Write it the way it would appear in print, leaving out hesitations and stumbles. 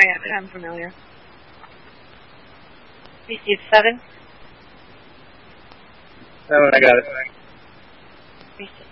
have it. I'm familiar. Receive 7. 7, I got it. Receive